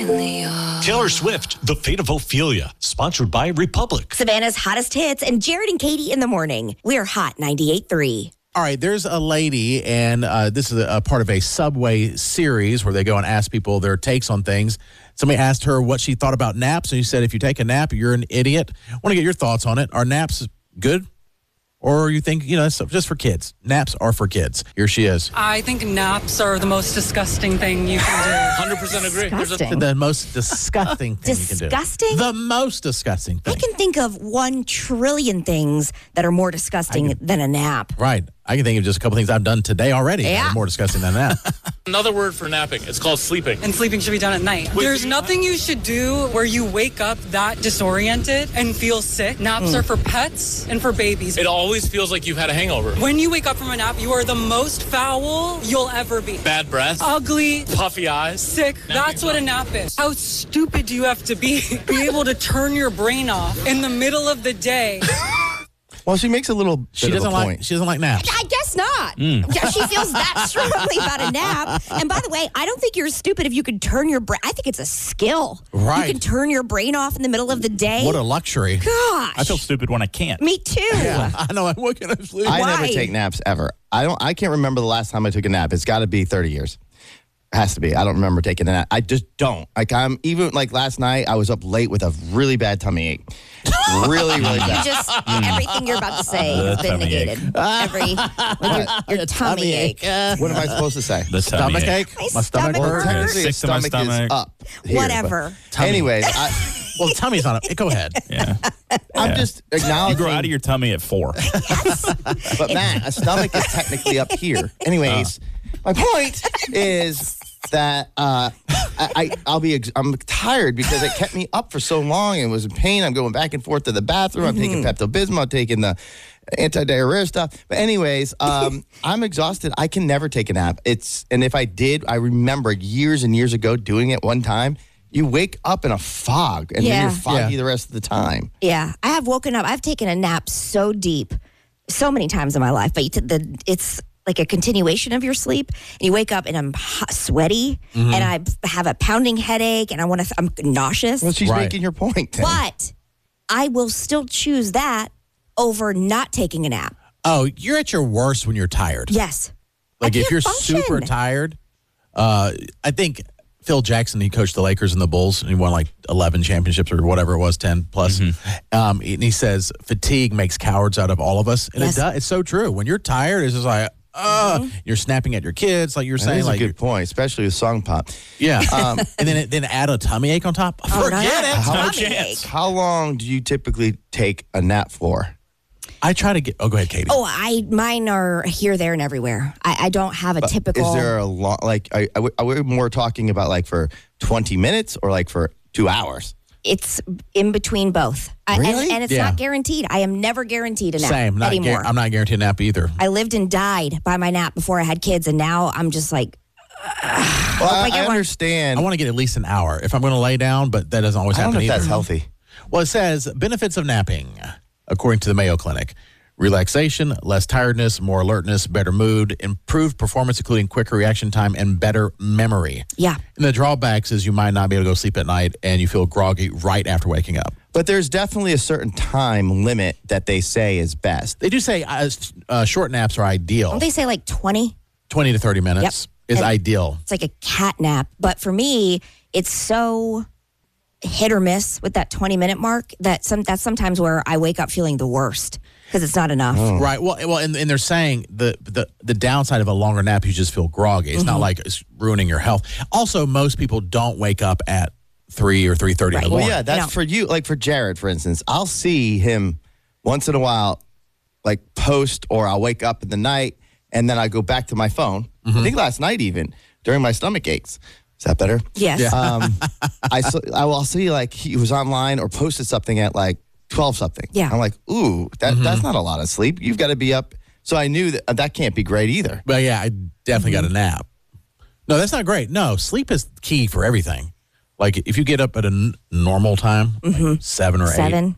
Taylor Swift, The Fate of Ophelia, sponsored by Republic. Savannah's hottest hits and Jared and Katie in the morning. We're Hot 98.3. All right, there's a lady, and this is a part of a Subway series where they go and ask people their takes on things. Somebody asked her what she thought about naps, and she said, if you take a nap, you're an idiot. I want to get your thoughts on it. Are naps good? Or you think, it's just for kids? Naps are for kids. Here she is. I think naps are the most disgusting thing you can do. 100% agree. Disgusting. The most disgusting thing you can do. Disgusting? The most disgusting thing. I can think of 1 trillion things that are more disgusting than a nap. Right. I can think of just a couple things I've done today already that are more disgusting than that. Another word for napping. It's called sleeping. And sleeping should be done at night. There's nothing you should do where you wake up that disoriented and feel sick. Naps are for pets and for babies. It always feels like you've had a hangover. When you wake up from a nap, you are the most foul you'll ever be. Bad breath. Ugly. Puffy eyes. Sick. That's what a nap is. How stupid do you have to be able to turn your brain off in the middle of the day? Well, she makes a little bit She of doesn't a point. She doesn't like naps. I guess not. Yeah, she feels that strongly about a nap. And by the way, I don't think you're stupid if you can turn your brain. I think it's a skill. Right. You can turn your brain off in the middle of the day. What a luxury. Gosh. I feel stupid when I can't. Me too. I know. What can I sleep? I never Why? take naps ever. I can't remember the last time I took a nap. It's got to be 30 years. It has to be. I don't remember taking a nap. I just don't. I'm even last night, I was up late with a really bad tummy ache. Really, really You bad. just, everything you're about to say has been tummy ache. negated. Your tummy ache. What am I supposed to say? The tummy Stomach ache? My My stomach stomach hurts. Technically, Sick a to my stomach is stomach. up. Here, Whatever. but anyways, Well, the tummy's on it. Go ahead. Yeah. I'm just You acknowledging. grow out of your tummy at 4. But Matt, a stomach is technically up here. Anyways, my point is that I'm tired because it kept me up for so long and was in pain. I'm going back and forth to the bathroom. I'm taking Pepto-Bismol. I'm taking the anti-diarrhea stuff. But anyways, I'm exhausted. I can never take a nap. And if I did, I remember years and years ago doing it one time. You wake up in a fog, and then you're foggy the rest of the time. Yeah. I have woken up. I've taken a nap so deep so many times in my life, but it's like a continuation of your sleep. And you wake up and I'm sweaty and I have a pounding headache and I'm nauseous. Well, she's Right. making your point. Then. But I will still choose that over not taking a nap. Oh, you're at your worst when you're tired. Yes. Like I if can't you're function. super tired, I think Phil Jackson, he coached the Lakers and the Bulls, and he won like 11 championships or whatever it was, 10 plus. And he says fatigue makes cowards out of all of us. And Yes. it does. It's so true. When you're tired, it's just like, you're snapping at your kids, like you're That saying. is Like, a good point, especially with song pop. yeah. And then add a tummy ache on top. Oh, no, Forget no. it. Tummy No ache. chance. How long do you typically take a nap for? I try to get. Oh, go ahead, Katie. Oh, mine are here, there, and everywhere. I don't have a typical. Is there a long, are we more talking about like for 20 minutes or like for 2 hours? It's in between both. Really? And it's Yeah. not guaranteed. I am never guaranteed a nap Same. anymore. I'm not guaranteed a nap either. I lived and died by my nap before I had kids, and now I'm just like, Well, I get one. understand. I want to get at least an hour if I'm going to lay down, but that doesn't always I don't know happen if either. that's healthy. Well, it says benefits of napping, according to the Mayo Clinic. Relaxation, less tiredness, more alertness, better mood, improved performance, including quicker reaction time and better memory. yeah. And the drawbacks is you might not be able to go sleep at night and you feel groggy right after waking up. But there's definitely a certain time limit that they say is best. They do say short naps are ideal. Don't they say like 20? 20 to 30 minutes is And- ideal. It's like a cat nap. But for me, it's so hit or miss with that 20-minute mark that's sometimes where I wake up feeling the worst because it's not enough. Right. Well, and they're saying the downside of a longer nap, you just feel groggy. It's not like it's ruining your health. Also, most people don't wake up at 3 or 3:30 in the Right. morning. Well, yeah, that's No. for you. Like for Jared, for instance, I'll see him once in a while, like post, or I'll wake up in the night and then I go back to my phone. I think last night even during my stomach aches. Is that better? Yes. I'll see like he was online or posted something at like 12 something. Yeah. I'm like, ooh, that's not a lot of sleep. You've got to be up. So I knew that can't be great either. But yeah, I definitely got a nap. No, that's not great. No, sleep is key for everything. Like if you get up at a normal time, like 7 or 8. 7.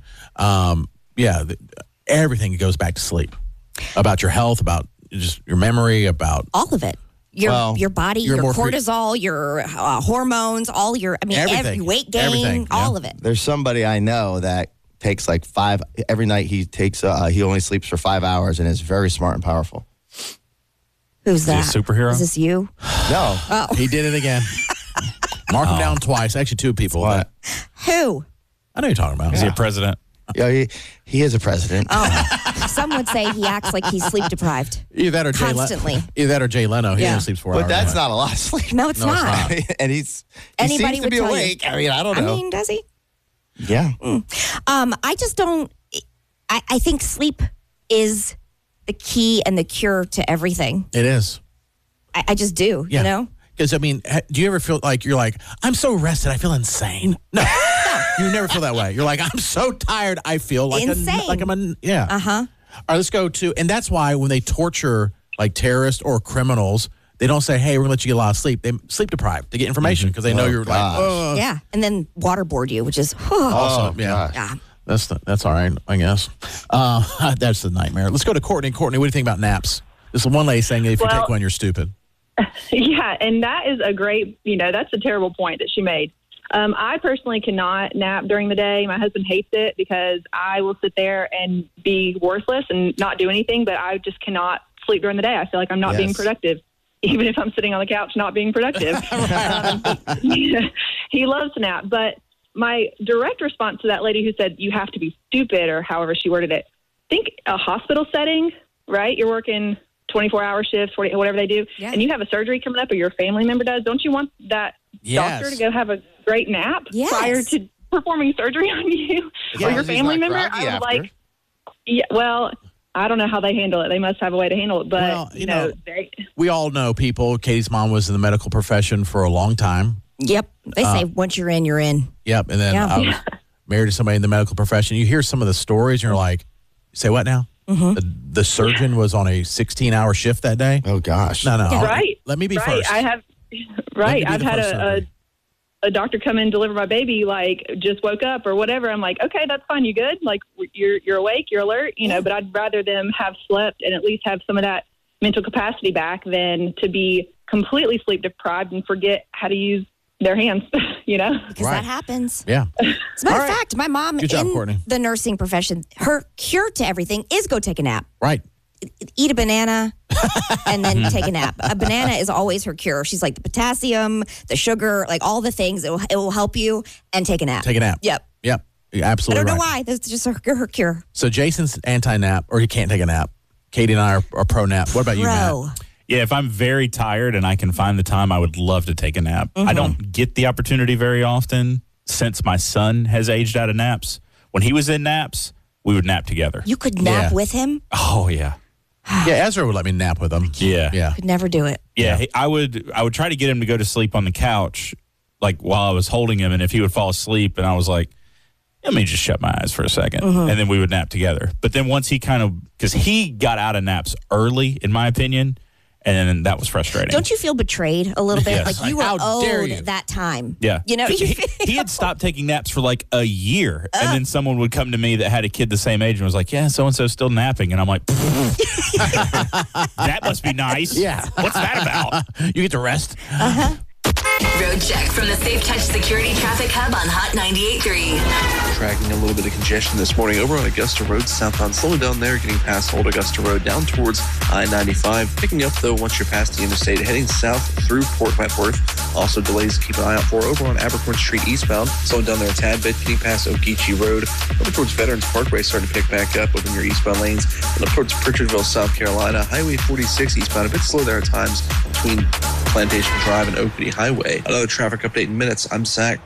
Everything goes back to sleep. About your health, about just your memory, about All of it. your body, you're your more free- cortisol, your hormones, all your, Everything. every weight gain, Everything, yeah. all of it. There's somebody I know that takes like 5 every night. He takes he only sleeps for 5 hours and is very smart and powerful. Who's that? he a superhero? Is this you? No, He did it again. Mark him down twice. Actually, 2 people. What? Who? I know who you're talking about. Is he a president? yeah, he is a president. Some would say he acts like he's sleep deprived. Either that or Constantly. Either that or Jay Leno. He Yeah. only sleeps 4 hours. But that's a night. not a lot of sleep. No, it's not. And he Anybody seems to would be tell you. awake. I mean, I don't know. I mean, does he? yeah. I just don't. I think sleep is the key and the cure to everything. It is. I just do. Yeah. You know. Because, I mean, do you ever feel like you're like, I'm so rested, I feel insane? No. You never feel that way. You're like, I'm so tired, I feel like Insane. yeah. Uh-huh. All right, let's go to, and that's why when they torture like terrorists or criminals, they don't say, hey, we're going to let you get a lot of sleep. They sleep deprived to get information because they know you're gosh. like, oh. Yeah, and then waterboard you, which is Also, yeah. gosh. yeah. That's all right, I guess. That's the nightmare. Let's go to Courtney. Courtney, what do you think about naps? This is one lady saying that if you take one, you're stupid. Yeah, and that is a great, that's a terrible point that she made. I personally cannot nap during the day. My husband hates it because I will sit there and be worthless and not do anything, but I just cannot sleep during the day. I feel like I'm not being productive, even if I'm sitting on the couch not being productive. He loves to nap. But my direct response to that lady who said you have to be stupid, or however she worded it, think a hospital setting, right? You're working 24-hour shifts, 40, whatever they do, and you have a surgery coming up or your family member does. Don't you want that doctor to go have a great nap prior to performing surgery on you or your family member? I was like, yeah, well, I don't know how they handle it. They must have a way to handle it. But, well, we all know people. Katie's mom was in the medical profession for a long time. Yep. They say once you're in, you're in. Yep. And then I was married to somebody in the medical profession. You hear some of the stories and you're like, say what now? Mm-hmm. The surgeon was on a 16-hour shift that day. Oh, gosh. No. Right. Let me be first. I've had a doctor come in and deliver my baby, like just woke up or whatever. I'm like, okay, that's fine. You good? Like you're awake, you're alert, but I'd rather them have slept and at least have some of that mental capacity back than to be completely sleep deprived and forget how to use their hands, Because that happens. Yeah. As a matter of fact, my mom Good job, in Courtney. the nursing profession, her cure to everything is go take a nap. Right. Eat a banana and then take a nap. A banana is always her cure. She's like the potassium, the sugar, like all the things. It will help you and take a nap. Take a nap. Yep. You're absolutely I don't know right. why. That's just her cure. So Jason's anti-nap, or he can't take a nap. Katie and I are pro-nap. What about you, Matt? Yeah, if I'm very tired and I can find the time, I would love to take a nap. I don't get the opportunity very often since my son has aged out of naps. When he was in naps, we would nap together. You could nap with him? Oh, yeah. Yeah, Ezra would let me nap with him. Yeah. Could never do it. Yeah, I would try to get him to go to sleep on the couch, like while I was holding him, and if he would fall asleep, and I was like, let me just shut my eyes for a second, and then we would nap together. But then once because he got out of naps early, in my opinion, and that was frustrating. Don't you feel betrayed a little bit? Yes. Like you were How dare you? owed that time. Yeah. He He had stopped taking naps for like a year. And then someone would come to me that had a kid the same age and was like, yeah, so-and-so's still napping. And I'm like, that must be nice. Yeah. What's that about? You get to rest. Road check from the Safe Touch Security Traffic Hub on Hot 98.3. Tracking a little bit of congestion this morning over on Augusta Road southbound. Slowing down there, getting past Old Augusta Road down towards I-95. Picking up, though, once you're past the interstate, heading south through Port Wentworth. Also delays to keep an eye out for over on Abercorn Street eastbound. Slowing down there a tad bit, getting past Okeechee Road. Over towards Veterans Parkway, starting to pick back up within your eastbound lanes. And up towards Pritchardville, South Carolina. Highway 46 eastbound, a bit slow there at times between Plantation Drive and Oakwood Highway. Another traffic update in minutes. I'm Zach.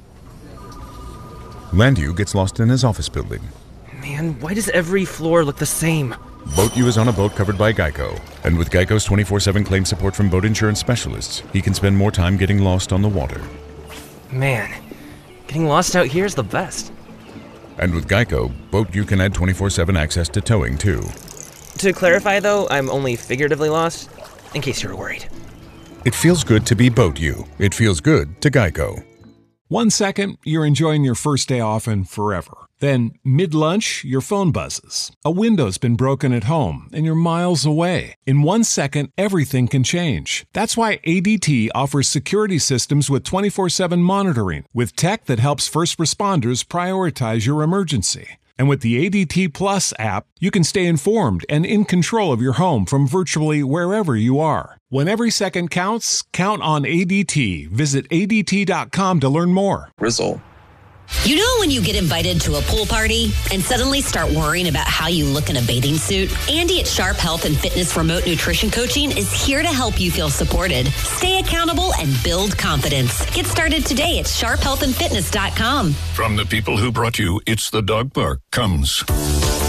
Landu gets lost in his office building. Man, why does every floor look the same? BoatU is on a boat covered by Geico. And with Geico's 24/7 claim support from boat insurance specialists, he can spend more time getting lost on the water. Man, getting lost out here is the best. And with Geico, BoatU can add 24/7 access to towing, too. To clarify, though, I'm only figuratively lost, in case you were worried. It feels good to be BoatU. It feels good to Geico. 1 second, you're enjoying your first day off and forever. Then, mid-lunch, your phone buzzes. A window's been broken at home, and you're miles away. In 1 second, everything can change. That's why ADT offers security systems with 24/7 monitoring, with tech that helps first responders prioritize your emergency. And with the ADT Plus app, you can stay informed and in control of your home from virtually wherever you are. When every second counts, count on ADT. Visit ADT.com to learn more. Result. You know when you get invited to a pool party and suddenly start worrying about how you look in a bathing suit? Andy at Sharp Health and Fitness Remote Nutrition Coaching is here to help you feel supported, stay accountable, and build confidence. Get started today at sharphealthandfitness.com. From the people who brought you It's the Dog Park comes